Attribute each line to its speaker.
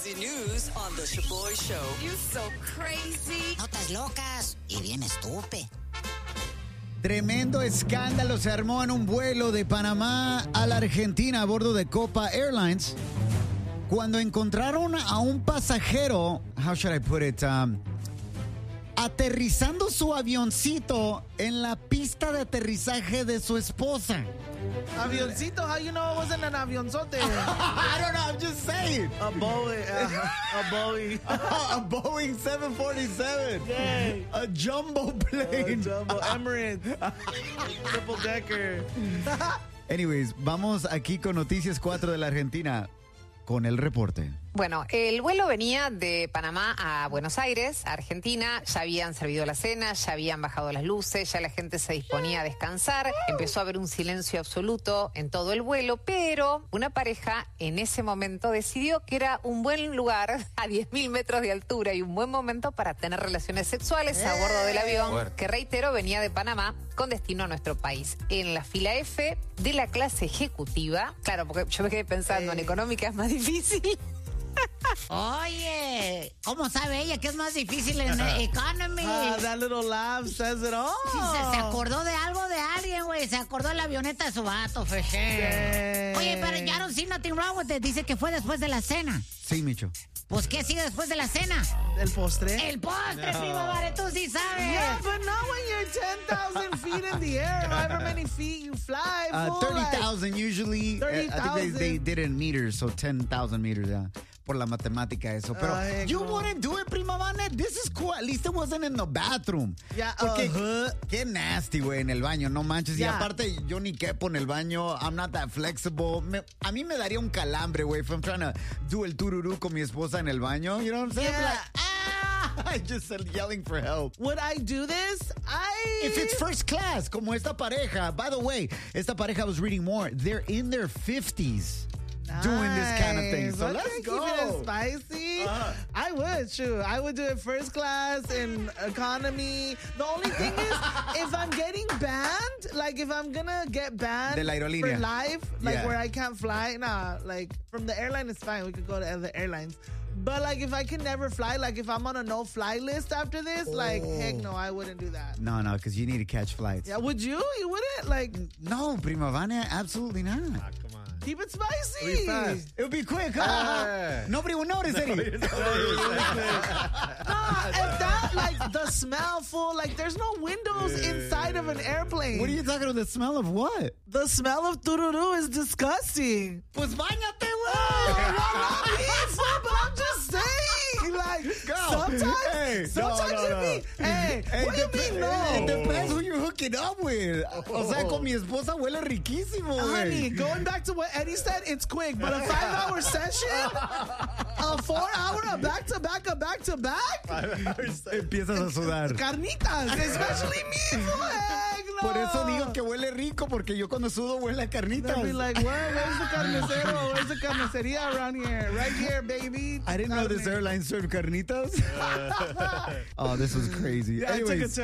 Speaker 1: crazy news on the Shaboy Show.
Speaker 2: You so crazy.
Speaker 3: Notas locas y bien estúpido.
Speaker 4: Tremendo escándalo se armó en un vuelo de Panamá a la Argentina a bordo de Copa Airlines cuando encontraron a un pasajero, how should I put it, aterrizando su avioncito en la pista de aterrizaje de su esposa.
Speaker 5: Avioncito? How you know it wasn't an avionzote?
Speaker 4: I don't know, I'm just saying.
Speaker 5: A Boeing. A Boeing.
Speaker 4: A Boeing 747.
Speaker 5: Yay.
Speaker 4: A jumbo plane.
Speaker 5: Jumbo Emirates. Triple decker.
Speaker 4: Anyways, vamos aquí con Noticias 4 de la Argentina con el reporte.
Speaker 2: Bueno, el vuelo venía de Panamá a Buenos Aires, a Argentina. Ya habían servido la cena, ya habían bajado las luces, ya la gente se disponía a descansar. Empezó a haber un silencio absoluto en todo el vuelo, pero una pareja en ese momento decidió que era un buen lugar a 10.000 metros de altura y un buen momento para tener relaciones sexuales a bordo del avión, que reitero, venía de Panamá con destino a nuestro país. En la fila F de la clase ejecutiva, claro, porque yo me quedé pensando, en económica es más difícil.
Speaker 3: Oye, ¿cómo sabe ella que es más difícil en Economy?
Speaker 5: That little laugh says it all.
Speaker 3: Sí, se acordó de algo de alguien, güey. Se acordó de la avioneta de su vato, feché. Oye, pero I don't see nothing wrong with it. Dice que fue después de la cena.
Speaker 4: Sí, Micho.
Speaker 3: Pues, ¿qué sigue después de la cena?
Speaker 5: El postre.
Speaker 3: El postre, primo, vale, tú sí sabes.
Speaker 5: Yeah, but not when you're 10,000 feet in the air. However many feet you fly.
Speaker 4: 30,000 usually. I think they did it in meters, so 10,000 meters, yeah. Por la matemática eso. Pero you wouldn't do it, prima Vane. This is cool. At least it wasn't in the bathroom.
Speaker 5: Yeah,
Speaker 4: Porque qué nasty, güey, en el baño. No manches.
Speaker 5: Yeah.
Speaker 4: Y aparte, yo ni quepo en el baño. I'm not that flexible. A mí me daría un calambre, güey, if I'm trying to do el tururú con mi esposa en el baño. You know what I'm saying?
Speaker 5: Yeah.
Speaker 4: I just yelling for help.
Speaker 5: Would I do this?
Speaker 4: If it's first class, como esta pareja. By the way, esta pareja, I was reading more. They're in their 50s. Doing this kind of thing. So let's go.
Speaker 5: Keep it spicy. I would, sure. I would do it first class in economy. The only thing is, if I'm getting banned, like if I'm gonna get banned
Speaker 4: De la aerolínea.
Speaker 5: for life, like
Speaker 4: Yeah.
Speaker 5: where I can't fly, nah, like from the airline is fine. We could go to other airlines. But like if I can never fly, like if I'm on a no-fly list after this, like heck no, I wouldn't do that.
Speaker 4: No, because you need to catch flights.
Speaker 5: Yeah, would you? You wouldn't? Like,
Speaker 4: No, prima Vane, absolutely not.
Speaker 5: keep it spicy.
Speaker 4: It'll be fast. It'll be quick. Nobody will notice it.
Speaker 5: If that, like, the smell full, like, there's no windows inside of an airplane.
Speaker 4: What are you talking about? The smell of what?
Speaker 5: The smell of tururú is disgusting.
Speaker 4: Pues bañate,
Speaker 5: But I'm just saying, like, sometimes what do you mean no?
Speaker 4: It depends who you're hooking up with. O sea, con mi esposa huele riquísimo,
Speaker 5: Honey,
Speaker 4: güey.
Speaker 5: going back to what Eddie said, it's quick, but a 5-hour session, a 4-hour, a back-to-back,
Speaker 4: Empiezas a sudar.
Speaker 5: carnitas, especially me, heck no.
Speaker 4: Por eso digo que huele rico, porque yo cuando sudo huele a carnitas.
Speaker 5: They'll be like, where's the carnicero? Where's the carniceria around here? Right here, baby.
Speaker 4: I didn't know this airline served carnitas. Oh, this was crazy.
Speaker 5: Yeah, I took a
Speaker 4: Anyways.